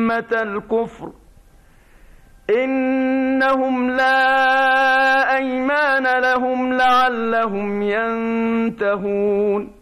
أئمة الكفر إنهم لا أيمان لهم لعلهم ينتهون